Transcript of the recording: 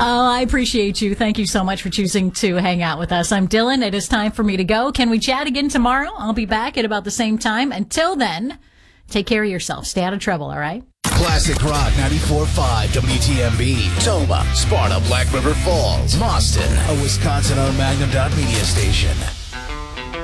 Oh, I appreciate you. Thank you so much for choosing to hang out with us. I'm Dylan. It is time for me to go. Can we chat again tomorrow? I'll be back at about the same time. Until then, take care of yourself. Stay out of trouble, all right? Classic Rock 94.5 WTMB. Toma, Sparta, Black River Falls, Boston, a Wisconsin-owned Magnum Media station.